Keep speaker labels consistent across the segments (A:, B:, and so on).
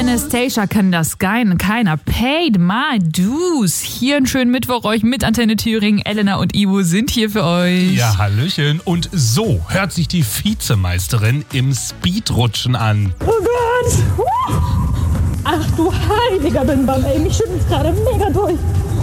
A: Anastasia kann das keiner paid my dues. Hier einen schönen Mittwoch euch mit Antenne Thüringen. Elena und Ivo sind hier für euch.
B: Ja, hallöchen. Und so hört sich die Vizemeisterin im Speedrutschen an.
C: Oh Gott! Ach du heiliger Bimbam, ey, mich schüttelt's gerade mega durch.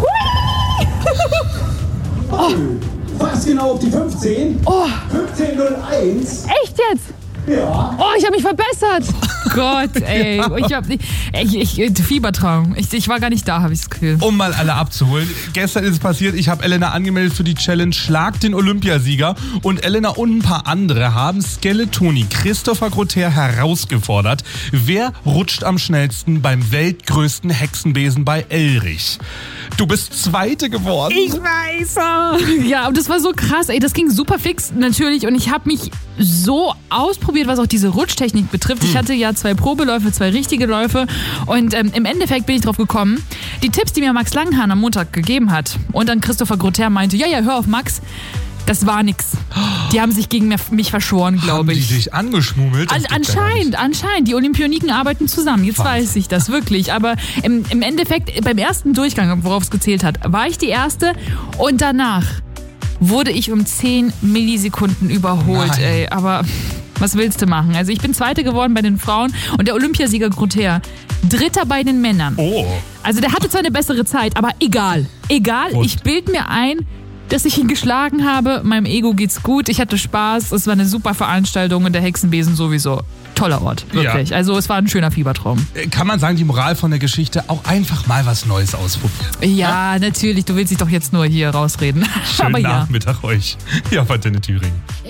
D: Oh. Fast genau auf die 15.
C: Oh.
D: 15:01.
C: Echt jetzt?
D: Ja.
C: Oh, ich habe mich verbessert.
A: Gott, ey. Fiebertraum. Ich war gar nicht da, habe ich das Gefühl.
B: Um mal alle abzuholen. Gestern ist es passiert, ich habe Elena angemeldet für die Challenge Schlag den Olympiasieger und Elena und ein paar andere haben Skeletoni Christopher Grotter herausgefordert. Wer rutscht am schnellsten beim weltgrößten Hexenbesen bei Elrich? Du bist Zweite geworden.
A: Ich weiß. Ja, und das war so krass, ey. Das ging super fix natürlich und ich habe mich so ausprobiert, was auch diese Rutschtechnik betrifft. Ich hatte ja 2 Probeläufe, 2 richtige Läufe und im Endeffekt bin ich drauf gekommen, die Tipps, die mir Max Langhahn am Montag gegeben hat und dann Christopher Grotter meinte, ja, hör auf Max, das war nix. Die haben sich gegen mich verschworen, glaube ich.
B: Haben die dich angeschmummelt?
A: Anscheinend. Die Olympioniken arbeiten zusammen. Jetzt weiß ich das wirklich. Aber im Endeffekt, beim ersten Durchgang, worauf es gezählt hat, war ich die Erste und danach wurde ich um 10 Millisekunden überholt.
B: Nein.
A: Ey. Aber was willst du machen? Also ich bin Zweite geworden bei den Frauen und der Olympiasieger Grotter Dritter bei den Männern.
B: Oh.
A: Also der hatte zwar eine bessere Zeit, aber egal.
B: Gut.
A: Ich bild mir ein, dass ich ihn geschlagen habe. Meinem Ego geht's gut. Ich hatte Spaß. Es war eine super Veranstaltung und der Hexenbesen sowieso. Toller Ort, wirklich. Ja. Also es war ein schöner Fiebertraum.
B: Kann man sagen, die Moral von der Geschichte, auch einfach mal was Neues ausprobieren.
A: Ja, natürlich. Du willst dich doch jetzt nur hier rausreden.
B: Schönen
A: Aber ja.
B: Nachmittag euch. Ja, auf Antenne Thüringen.